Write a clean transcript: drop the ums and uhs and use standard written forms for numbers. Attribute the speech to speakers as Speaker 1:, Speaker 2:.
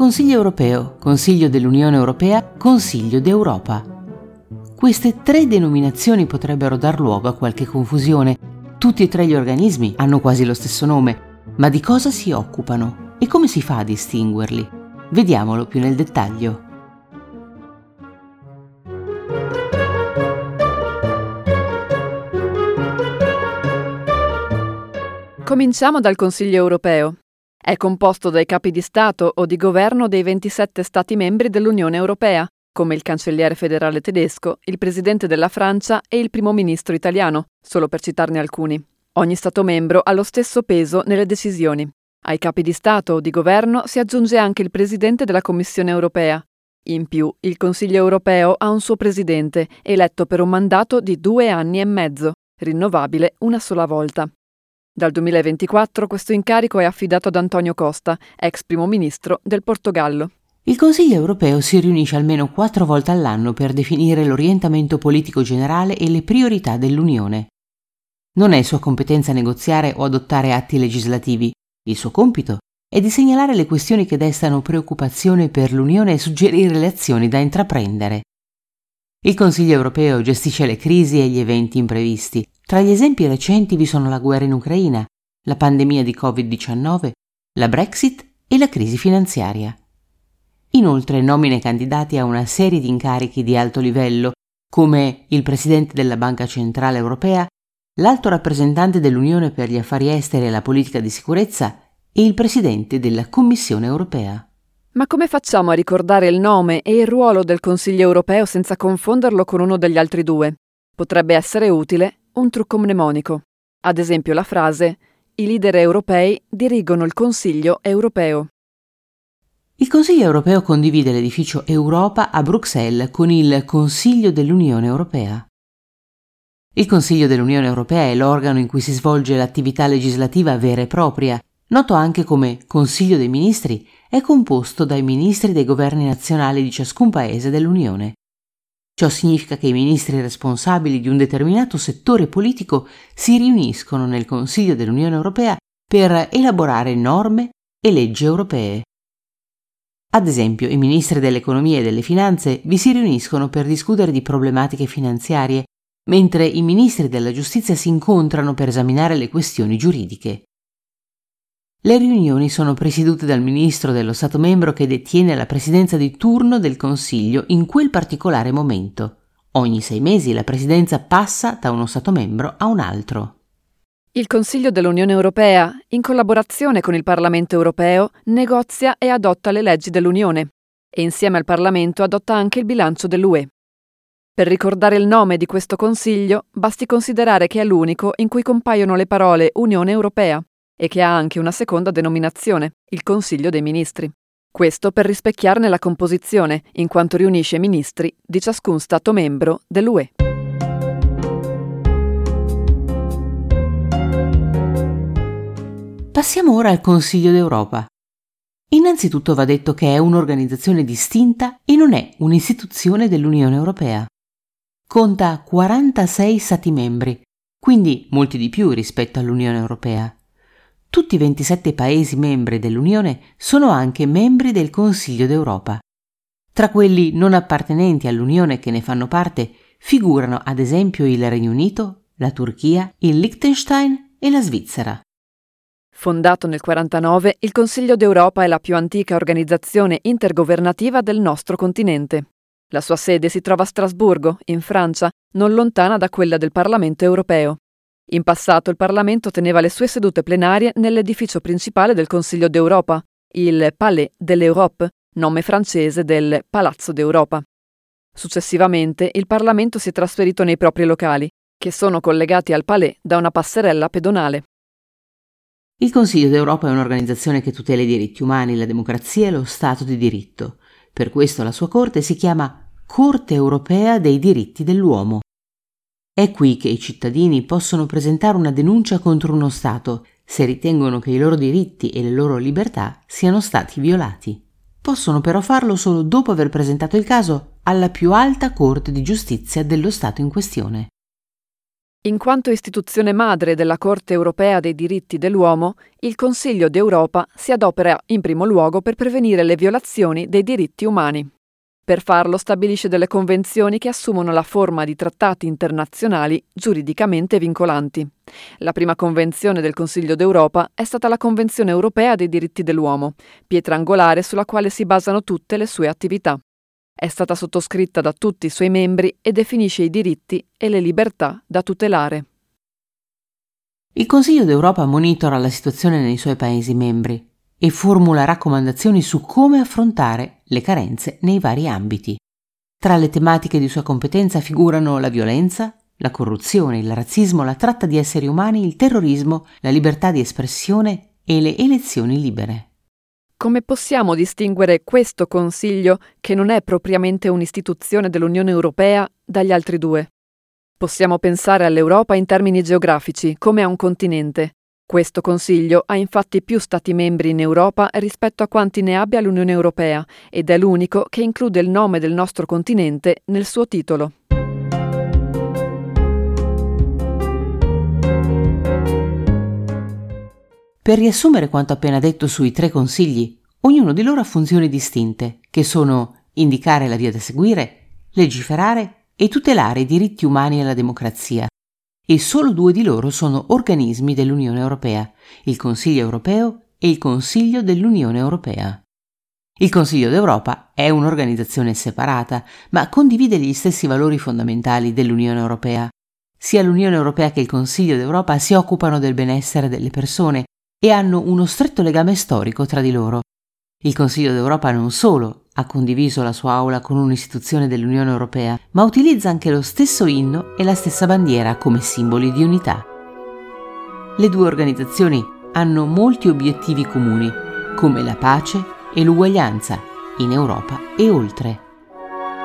Speaker 1: Consiglio europeo, Consiglio dell'Unione Europea, Consiglio d'Europa. Queste tre denominazioni potrebbero dar luogo a qualche confusione. Tutti e tre gli organismi hanno quasi lo stesso nome, ma di cosa si occupano e come si fa a distinguerli? Vediamolo più nel dettaglio.
Speaker 2: Cominciamo dal Consiglio europeo. È composto dai capi di Stato o di governo dei 27 Stati membri dell'Unione Europea, come il cancelliere federale tedesco, il presidente della Francia e il primo ministro italiano, solo per citarne alcuni. Ogni Stato membro ha lo stesso peso nelle decisioni. Ai capi di Stato o di governo si aggiunge anche il presidente della Commissione europea. In più, il Consiglio europeo ha un suo presidente, eletto per un mandato di 2 anni e mezzo, rinnovabile una sola volta. Dal 2024 questo incarico è affidato ad António Costa, ex primo ministro del Portogallo.
Speaker 1: Il Consiglio europeo si riunisce almeno 4 volte all'anno per definire l'orientamento politico generale e le priorità dell'Unione. Non è sua competenza negoziare o adottare atti legislativi. Il suo compito è di segnalare le questioni che destano preoccupazione per l'Unione e suggerire le azioni da intraprendere. Il Consiglio europeo gestisce le crisi e gli eventi imprevisti. Tra gli esempi recenti vi sono la guerra in Ucraina, la pandemia di Covid-19, la Brexit e la crisi finanziaria. Inoltre nomina i candidati a una serie di incarichi di alto livello, come il Presidente della Banca Centrale Europea, l'Alto Rappresentante dell'Unione per gli Affari Esteri e la Politica di Sicurezza e il Presidente della Commissione Europea.
Speaker 2: Ma come facciamo a ricordare il nome e il ruolo del Consiglio europeo senza confonderlo con uno degli altri due? Potrebbe essere utile un trucco mnemonico. Ad esempio la frase «I leader europei dirigono il Consiglio europeo».
Speaker 1: Il Consiglio europeo condivide l'edificio Europa a Bruxelles con il Consiglio dell'Unione Europea. Il Consiglio dell'Unione Europea è l'organo in cui si svolge l'attività legislativa vera e propria. Noto anche come Consiglio dei Ministri, è composto dai ministri dei governi nazionali di ciascun paese dell'Unione. Ciò significa che i ministri responsabili di un determinato settore politico si riuniscono nel Consiglio dell'Unione Europea per elaborare norme e leggi europee. Ad esempio, i ministri dell'economia e delle finanze vi si riuniscono per discutere di problematiche finanziarie, mentre i ministri della giustizia si incontrano per esaminare le questioni giuridiche. Le riunioni sono presiedute dal ministro dello Stato membro che detiene la presidenza di turno del Consiglio in quel particolare momento. Ogni 6 mesi la presidenza passa da uno Stato membro a un altro.
Speaker 2: Il Consiglio dell'Unione Europea, in collaborazione con il Parlamento europeo, negozia e adotta le leggi dell'Unione e insieme al Parlamento adotta anche il bilancio dell'UE. Per ricordare il nome di questo Consiglio, basti considerare che è l'unico in cui compaiono le parole Unione Europea e che ha anche una seconda denominazione, il Consiglio dei Ministri. Questo per rispecchiarne la composizione, in quanto riunisce i ministri di ciascun Stato membro dell'UE.
Speaker 1: Passiamo ora al Consiglio d'Europa. Innanzitutto va detto che è un'organizzazione distinta e non è un'istituzione dell'Unione Europea. Conta 46 Stati membri, quindi molti di più rispetto all'Unione Europea. Tutti i 27 Paesi membri dell'Unione sono anche membri del Consiglio d'Europa. Tra quelli non appartenenti all'Unione che ne fanno parte figurano ad esempio il Regno Unito, la Turchia, il Liechtenstein e la Svizzera.
Speaker 2: Fondato nel 1949, il Consiglio d'Europa è la più antica organizzazione intergovernativa del nostro continente. La sua sede si trova a Strasburgo, in Francia, non lontana da quella del Parlamento europeo. In passato il Parlamento teneva le sue sedute plenarie nell'edificio principale del Consiglio d'Europa, il Palais de l'Europe, nome francese del Palazzo d'Europa. Successivamente il Parlamento si è trasferito nei propri locali, che sono collegati al Palais da una passerella pedonale.
Speaker 1: Il Consiglio d'Europa è un'organizzazione che tutela i diritti umani, la democrazia e lo Stato di diritto. Per questo la sua Corte si chiama Corte Europea dei Diritti dell'Uomo. È qui che i cittadini possono presentare una denuncia contro uno Stato se ritengono che i loro diritti e le loro libertà siano stati violati. Possono però farlo solo dopo aver presentato il caso alla più alta Corte di giustizia dello Stato in questione.
Speaker 2: In quanto istituzione madre della Corte europea dei diritti dell'uomo, il Consiglio d'Europa si adopera in primo luogo per prevenire le violazioni dei diritti umani. Per farlo stabilisce delle convenzioni che assumono la forma di trattati internazionali giuridicamente vincolanti. La prima convenzione del Consiglio d'Europa è stata la Convenzione europea dei diritti dell'uomo, pietra angolare sulla quale si basano tutte le sue attività. È stata sottoscritta da tutti i suoi membri e definisce i diritti e le libertà da tutelare.
Speaker 1: Il Consiglio d'Europa monitora la situazione nei suoi Paesi membri e formula raccomandazioni su come affrontare le carenze nei vari ambiti. Tra le tematiche di sua competenza figurano la violenza, la corruzione, il razzismo, la tratta di esseri umani, il terrorismo, la libertà di espressione e le elezioni libere.
Speaker 2: Come possiamo distinguere questo Consiglio, che non è propriamente un'istituzione dell'Unione Europea, dagli altri due? Possiamo pensare all'Europa in termini geografici, come a un continente. Questo Consiglio ha infatti più Stati membri in Europa rispetto a quanti ne abbia l'Unione Europea ed è l'unico che include il nome del nostro continente nel suo titolo.
Speaker 1: Per riassumere quanto appena detto sui 3 consigli, ognuno di loro ha funzioni distinte, che sono indicare la via da seguire, legiferare e tutelare i diritti umani e la democrazia. E solo 2 di loro sono organismi dell'Unione Europea, il Consiglio europeo e il Consiglio dell'Unione Europea. Il Consiglio d'Europa è un'organizzazione separata, ma condivide gli stessi valori fondamentali dell'Unione Europea. Sia l'Unione Europea che il Consiglio d'Europa si occupano del benessere delle persone e hanno uno stretto legame storico tra di loro. Il Consiglio d'Europa non solo ha condiviso la sua aula con un'istituzione dell'Unione Europea, ma utilizza anche lo stesso inno e la stessa bandiera come simboli di unità. Le 2 organizzazioni hanno molti obiettivi comuni, come la pace e l'uguaglianza, in Europa e oltre.